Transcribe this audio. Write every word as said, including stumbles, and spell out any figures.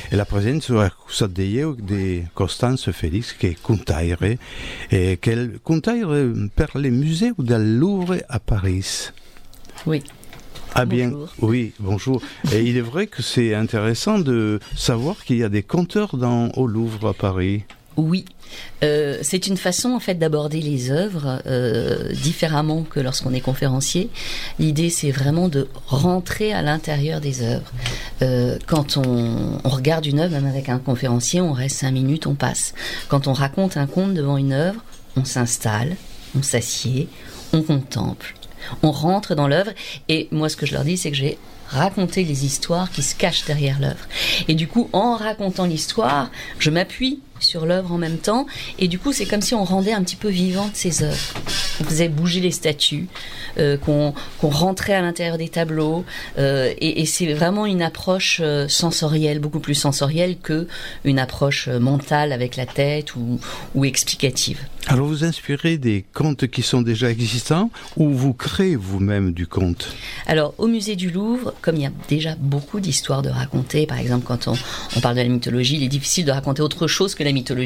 e la presenza io di Costanzo Felix che è contaire e che è contaire per les musées del Louvre à Paris. Oui. Ah bien, bonjour. Oui, bonjour. Et il est vrai que c'est intéressant de savoir qu'il y a des conteurs dans, au Louvre à Paris. Oui, euh, c'est une façon en fait d'aborder les œuvres euh, différemment que lorsqu'on est conférencier. L'idée, c'est vraiment de rentrer à l'intérieur des œuvres. Euh, quand on, on regarde une œuvre, même avec un conférencier, on reste cinq minutes, on passe. Quand on raconte un conte devant une œuvre, on s'installe, on s'assied, on contemple. On rentre dans l'œuvre et moi ce que je leur dis c'est que je vais raconter les histoires qui se cachent derrière l'œuvre. Et du coup en racontant l'histoire, je m'appuie sur l'œuvre en même temps et du coup c'est comme si on rendait un petit peu vivante ces œuvres. On faisait bouger les statues, euh, qu'on, qu'on rentrait à l'intérieur des tableaux euh, et, et c'est vraiment une approche euh, sensorielle, beaucoup plus sensorielle que une approche euh, mentale avec la tête ou, ou explicative. Alors vous inspirez des contes qui sont déjà existants ou vous créez vous-même du conte? Alors au musée du Louvre, comme il y a déjà beaucoup d'histoires de raconter, par exemple quand on, on parle de la mythologie, il est difficile de raconter autre chose que la mythologie.